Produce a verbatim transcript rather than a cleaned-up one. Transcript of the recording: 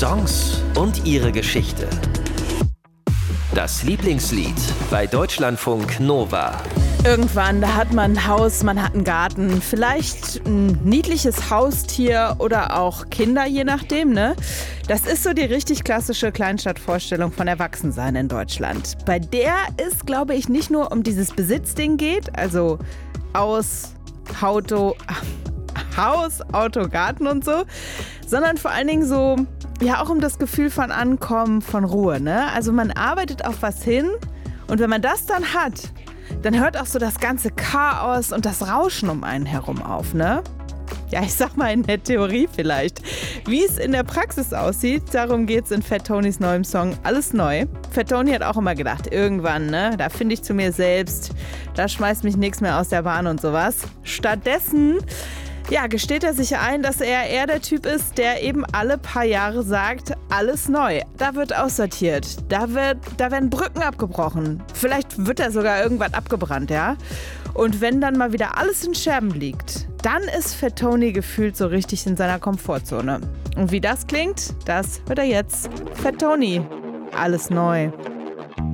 Songs und ihre Geschichte. Das Lieblingslied bei Deutschlandfunk Nova. Irgendwann, da hat man ein Haus, man hat einen Garten, vielleicht ein niedliches Haustier oder auch Kinder, je nachdem, ne? Das ist so die richtig klassische Kleinstadtvorstellung von Erwachsensein in Deutschland. Bei der es, glaube ich, nicht nur um dieses Besitzding geht, also Haus, Auto, Haus, Auto, Garten und so, sondern vor allen Dingen so, ja, auch um das Gefühl von Ankommen, von Ruhe, ne? Also man arbeitet auf was hin und wenn man das dann hat, dann hört auch so das ganze Chaos und das Rauschen um einen herum auf, ne? Ja, ich sag mal in der Theorie vielleicht. Wie es in der Praxis aussieht, darum geht's in Fat Tonys neuem Song Alles Neu. Fat Tony hat auch immer gedacht, irgendwann, ne, da finde ich zu mir selbst, da schmeißt mich nichts mehr aus der Bahn und sowas. Stattdessen, ja, gesteht er sich ein, dass er eher der Typ ist, der eben alle paar Jahre sagt, alles neu. Da wird aussortiert, da, wird, da werden Brücken abgebrochen. Vielleicht wird er sogar irgendwann abgebrannt, ja. Und wenn dann mal wieder alles in Scherben liegt, dann ist Fat Tony gefühlt so richtig in seiner Komfortzone. Und wie das klingt, das hört er jetzt. Fat Tony, alles neu.